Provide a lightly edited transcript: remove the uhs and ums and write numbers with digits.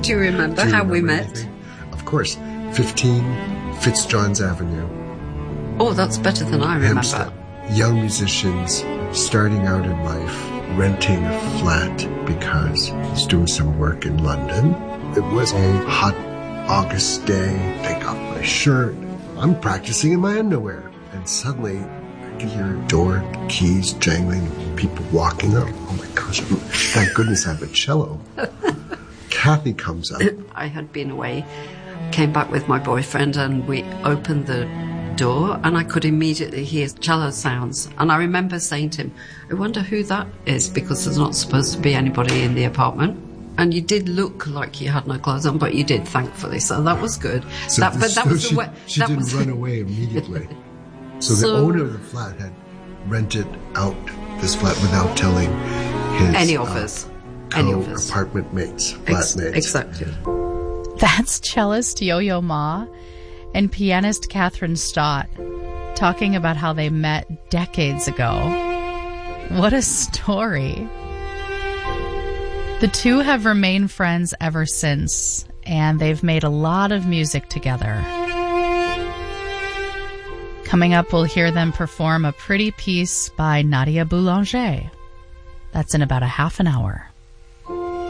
Do you remember how we met? Anything? Of course. 15 Fitzjohns Avenue. Oh, that's better than I remember. Hampstead. Young musicians starting out in life, renting a flat because he's doing some work in London. It was a hot August day. Take off my shirt. I'm practicing in my underwear. And suddenly, I can hear a door, keys jangling, people walking up. Oh my gosh, thank goodness I have a cello. Kathy comes up. I had been away, came back with my boyfriend, and we opened the door, and I could immediately hear cello sounds. And I remember saying to him, I wonder who that is, because there's not supposed to be anybody in the apartment. And you did look like you had no clothes on, but you did, thankfully. So that was good. She didn't run away immediately. So the owner of the flat had rented out this flat without telling his any of us apartment mates, flatmates. Exactly. That's cellist Yo-Yo Ma and pianist Catherine Stott talking about how they met decades ago. What a story. The two have remained friends ever since, and they've made a lot of music together. Coming up, we'll hear them perform a pretty piece by Nadia Boulanger. That's in about a half an hour.